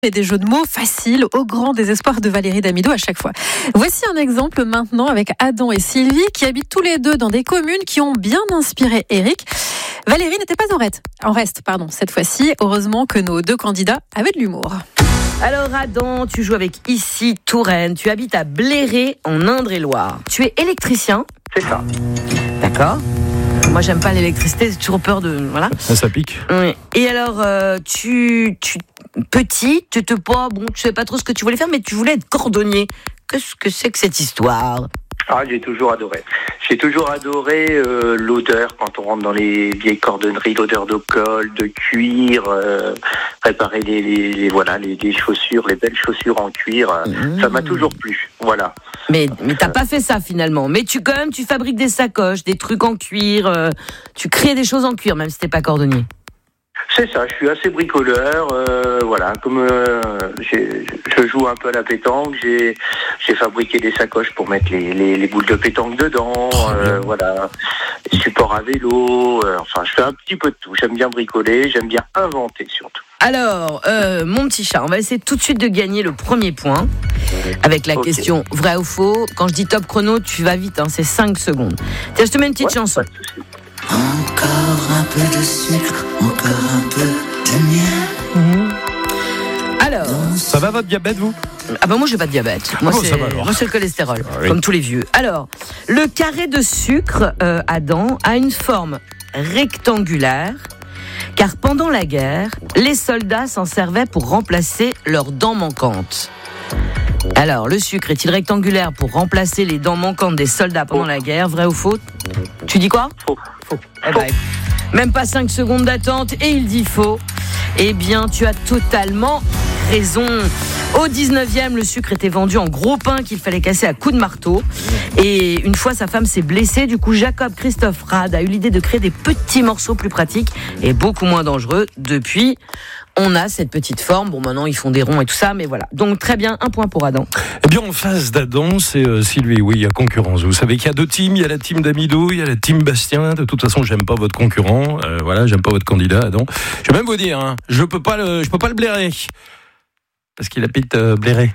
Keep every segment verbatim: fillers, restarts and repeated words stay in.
Et des jeux de mots faciles au grand désespoir de Valérie Damido à chaque fois. Voici un exemple maintenant avec Adam et Sylvie qui habitent tous les deux dans des communes qui ont bien inspiré Eric. Valérie n'était pas en reste, en reste pardon, cette fois-ci. Heureusement que nos deux candidats avaient de l'humour. Alors Adam, tu joues avec Issy Touraine, tu habites à Bléré en Indre-et-Loire. Tu es électricien ? C'est ça. D'accord. Moi j'aime pas l'électricité, j'ai toujours peur de... Voilà. Ça, ça pique. Oui. Et alors, euh, tu, tu... Petit, tu te pas, bon, tu sais pas trop ce que tu voulais faire, mais tu voulais être cordonnier. Qu'est-ce que c'est que cette histoire ? Ah, j'ai toujours adoré. J'ai toujours adoré euh, l'odeur quand on rentre dans les vieilles cordonneries, l'odeur de colle, de cuir, euh, préparer les, les, les voilà les, les chaussures, les belles chaussures en cuir. Euh, mmh. Ça m'a toujours plu. Voilà. Mais mais t'as pas fait ça finalement. Mais tu quand même tu fabriques des sacoches, des trucs en cuir. Euh, tu crées des choses en cuir, même si t'es pas cordonnier. C'est ça, je suis assez bricoleur, euh, voilà, comme euh, j'ai, je joue un peu à la pétanque, j'ai, j'ai fabriqué des sacoches pour mettre les, les, les boules de pétanque dedans, euh, voilà, les supports à vélo, euh, enfin je fais un petit peu de tout, j'aime bien bricoler, j'aime bien inventer surtout. Alors, euh, mon petit chat, on va essayer tout de suite de gagner le premier point avec la okay. question vrai ou faux. Quand je dis top chrono, tu vas vite, hein, c'est cinq secondes. Tiens, je te mets une petite ouais, chanson. Encore un peu de sucre, encore un peu de miel. Mmh. Alors, ça va votre diabète, vous ? Ah ben moi j'ai pas de diabète. Moi, ah bon, c'est, ça va alors. moi c'est le cholestérol, ah oui. comme tous les vieux. Alors, le carré de sucre, euh, Adam, a une forme rectangulaire, car pendant la guerre, les soldats s'en servaient pour remplacer leurs dents manquantes. Alors, le sucre est-il rectangulaire pour remplacer les dents manquantes des soldats pendant la guerre, vrai ou faux ? Tu dis quoi ? Faux. Faux. Eh ben, même pas cinq secondes d'attente et il dit faux. Eh bien, tu as totalement raison. Au dix-neuvième, le sucre était vendu en gros pain qu'il fallait casser à coups de marteau. Et une fois, sa femme s'est blessée. Du coup, Jacob Christophe Rade a eu l'idée de créer des petits morceaux plus pratiques et beaucoup moins dangereux. Depuis, on a cette petite forme. Bon, maintenant, ils font des ronds et tout ça, mais voilà. Donc, très bien, un point pour Adam. Eh bien, en face d'Adam, c'est euh, Sylvie. Oui, il y a concurrence. Vous savez qu'il y a deux teams. Il y a la team Damido, il y a la team Bastien. De toute façon, j'aime pas votre concurrent. Euh, voilà, j'aime pas votre candidat, Adam. Je vais même vous dire, hein, je peux pas le, je peux pas le blairer. Parce qu'il habite euh, Bléré.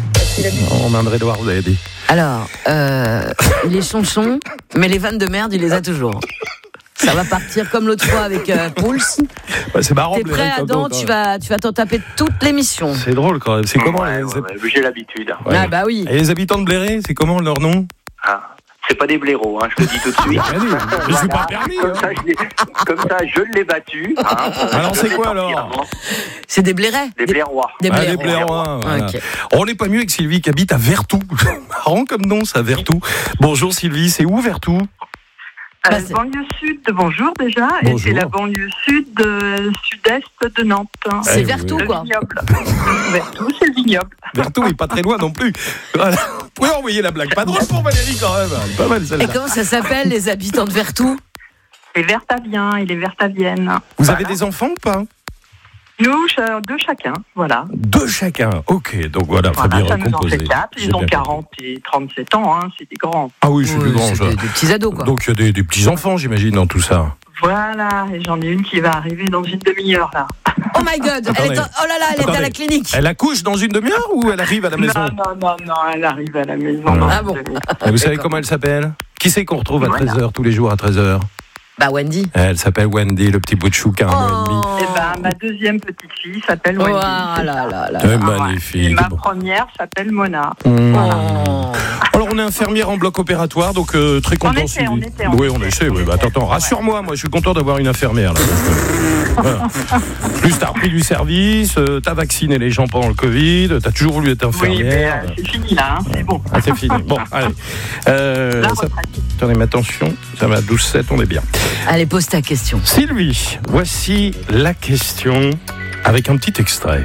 En Indre-et-Loire, vous avez dit. Alors, euh, les chonchons, mais les vannes de merde, il les a toujours. Ça va partir comme l'autre fois avec euh, Pulse. Ouais, c'est marrant. T'es prêt, Adam ? Tu vas, tu vas t'en taper toute l'émission. C'est drôle quand même. C'est comment ouais, les... ouais, ouais, j'ai l'habitude. Ouais. Ah bah oui. Et les habitants de Bléré, c'est comment leur nom ? Ah. C'est pas des blaireaux, hein, je te le dis tout de suite. Je ne suis pas permis. Comme, hein. ça, je l'ai, comme ça, je l'ai battu. Hein. Alors c'est quoi alors ? C'est des blairais. Des blairois. Des ah, blairois. des blairois. Voilà. Okay. On n'est pas mieux avec Sylvie qui habite à Vertou. Marrant comme nom, ça, Vertou. Bonjour Sylvie, c'est où Vertou ? Euh, bah, banlieue sud de bonjour déjà, bonjour. Et c'est la banlieue sud de, sud-est de Nantes. C'est eh, Vertou, oui. quoi. Vertou, c'est le vignoble. Vertou, mais pas très loin non plus. Voilà. Vous pouvez envoyer la blague. Pas drôle pour Valérie quand même. Pas mal celle-là. Et comment ça s'appelle, les habitants de Vertou ? Les Vertaviens et les Vertaviennes. Vous voilà. avez des enfants ou pas ? Nous, deux chacun, voilà. Deux chacun, ok. Donc voilà, voilà très bien ça recomposé. Nous en fait quatre. Ils ont quarante et trente-sept ans, hein, c'est des grands. Ah oui, c'est oui, des grands. C'est des, des petits ados, quoi. Donc il y a des, des petits-enfants, j'imagine, dans tout ça. Voilà, et j'en ai une qui va arriver dans une demi-heure, là. Oh my God, elle est en... Oh là là, elle Attendez. est à la clinique. Elle accouche dans une demi-heure ou elle arrive à la maison ? Non, non, non, non, elle arrive à la maison. Ah, ah bon. Et vous savez comment elle s'appelle ? Qui c'est qu'on retrouve à voilà. treize heures, tous les jours à treize heures ? Bah Wendy. Elle s'appelle Wendy, le petit bout de chou qui a un mois et demi. Et bah, ma deuxième petite fille s'appelle Wendy. Oh là là là. C'est magnifique. Et ma première s'appelle Mona. Mmh. Voilà. Alors on est infirmière en bloc opératoire, donc euh, très content. On était, on était, on oui, on essaie. Oui. Bah, attends, attends, rassure-moi, moi je suis content d'avoir une infirmière là. Voilà. Plus t'as repris du service, euh, t'as vacciné les gens pendant le Covid, t'as toujours voulu être infirmière. Oui, mais euh, c'est fini là, hein, c'est bon. Ah, c'est fini. Bon, allez. Euh, ça... Attendez, mais attention, ça va à douze sept, on est bien. Allez, pose ta question. Sylvie, voici la question avec un petit extrait.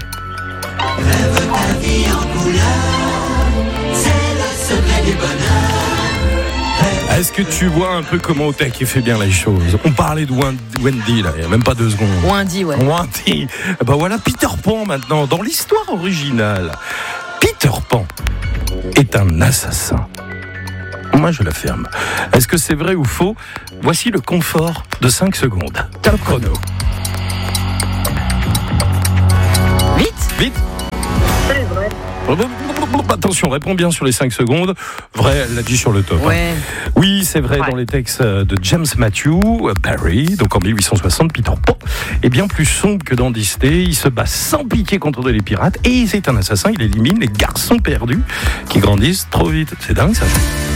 Rêve ta vie en couleur, c'est le secret du bonheur. Est-ce que tu vois un peu comment Otaki fait bien les choses ? On parlait de Wendy, là, il n'y a même pas deux secondes. Wendy, ouais. Wendy. Ben voilà Peter Pan maintenant, dans l'histoire originale. Peter Pan est un assassin. Moi, je l'affirme. Est-ce que c'est vrai ou faux ? Voici le confort de cinq secondes. Top chrono. Vite ? Vite ? Attention, réponds bien sur les cinq secondes. Vrai, elle l'a dit sur le top. Ouais. Hein. Oui, c'est vrai, ouais. Dans les textes de James Matthew Barrie, donc en mille huit cent soixante, Peter Pan est bien plus sombre que dans Disney. Il se bat sans pitié contre les pirates et c'est un assassin. Il élimine les garçons perdus qui grandissent trop vite. C'est dingue ça.